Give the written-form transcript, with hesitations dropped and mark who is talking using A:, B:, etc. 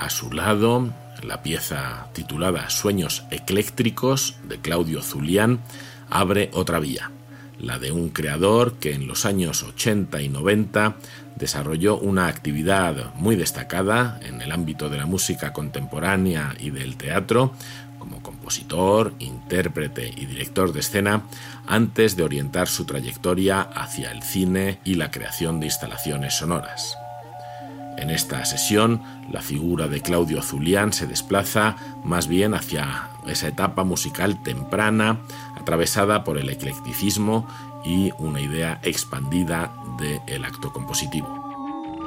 A: A su lado, la pieza titulada Sueños ecléctricos de Claudio Zulián abre otra vía, la de un creador que en los años 80 y 90 desarrolló una actividad muy destacada en el ámbito de la música contemporánea y del teatro, como compositor, intérprete y director de escena, antes de orientar su trayectoria hacia el cine y la creación de instalaciones sonoras. En esta sesión, la figura de Claudio Zulián se desplaza más bien hacia esa etapa musical temprana, atravesada por el eclecticismo y una idea expandida del acto compositivo.